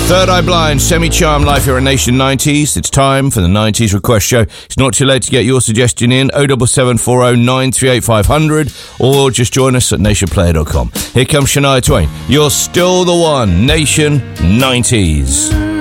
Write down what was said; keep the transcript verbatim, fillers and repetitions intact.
Third Eye Blind, Semi-Charmed, Life Here at Nation nineties. It's time for the nineties Request Show. It's not too late to get your suggestion in. oh seven seven four oh nine three eight five hundred, or just join us at nation player dot com. Here comes Shania Twain. You're still the one. Nation nineties.